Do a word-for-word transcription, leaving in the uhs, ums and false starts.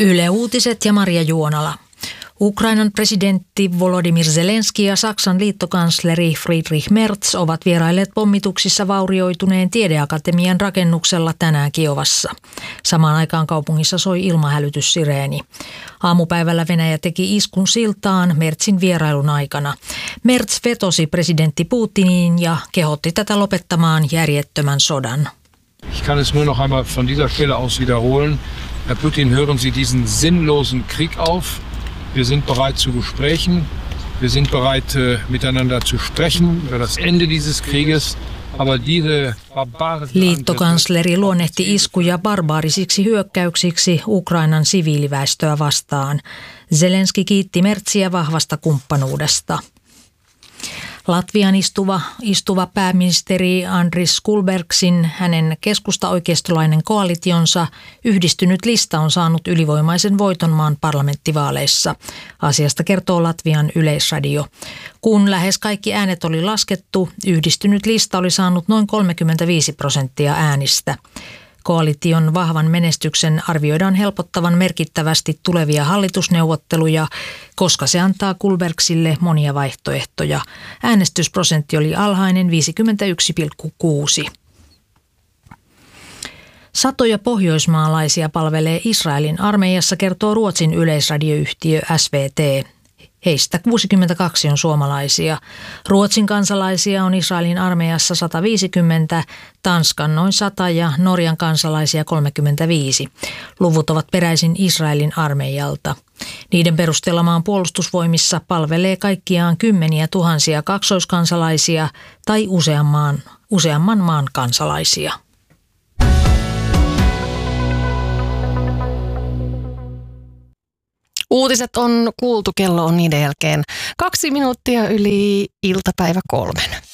Yle Uutiset ja Maria Juonala. Ukrainan presidentti Volodymyr Zelenski ja Saksan liittokansleri Friedrich Merz ovat vierailleet pommituksissa vaurioituneen tiedeakatemian rakennuksella tänään Kiovassa. Samaan aikaan kaupungissa soi ilmahälytyssireeni. Aamupäivällä Venäjä teki iskun siltaan Merzin vierailun aikana. Merz vetosi presidentti Putiniin ja kehotti tätä lopettamaan järjettömän sodan. Ich kann es nur noch einmal von dieser Stelle aus wiederholen. Herr Putin, hören Sie diesen sinnlosen Krieg auf. Wir sind bereit zu Gesprächen. Wir sind bereit, miteinander zu sprechen über das Ende dieses Krieges. Liittokansleri luonnehti iskuja barbaarisiksi hyökkäyksiksi Ukrainan siviiliväestöä vastaan. Zelenski kiitti Merziä vahvasta kumppanuudesta. Latvian istuva, istuva pääministeri Andris Kulbergsin, hänen keskusta-oikeistolainen koalitionsa, Yhdistynyt lista on saanut ylivoimaisen voiton maan parlamenttivaaleissa. Asiasta kertoo Latvian Yleisradio. Kun lähes kaikki äänet oli laskettu, Yhdistynyt lista oli saanut noin kolmekymmentäviisi prosenttia äänistä. Koalition vahvan menestyksen arvioidaan helpottavan merkittävästi tulevia hallitusneuvotteluja, koska se antaa Kulbergsille monia vaihtoehtoja. Äänestysprosentti oli alhainen viisikymmentäyksi pilkku kuusi. Satoja pohjoismaalaisia palvelee Israelin armeijassa, kertoo Ruotsin yleisradioyhtiö S V T. Heistä kuusikymmentäkaksi on suomalaisia. Ruotsin kansalaisia on Israelin armeijassa sata viisikymmentä, Tanskan noin sata ja Norjan kansalaisia kolmekymmentäviisi. Luvut ovat peräisin Israelin armeijalta. Niiden perusteella maan puolustusvoimissa palvelee kaikkiaan kymmeniä tuhansia kaksoiskansalaisia tai useamman, useamman maan kansalaisia. Uutiset on kuultu, kello on niiden jälkeen kaksi minuuttia yli iltapäivä kolmen.